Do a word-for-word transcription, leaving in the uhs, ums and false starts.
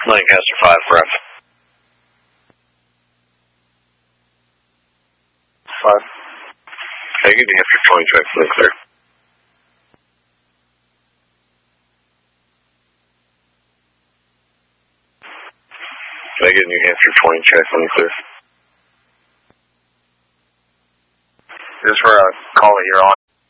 Lancaster five, correct. five. Megan, New Hampshire twenty, check, fully clear. Megan, New Hampshire twenty, check, fully clear. This is for a call that you're on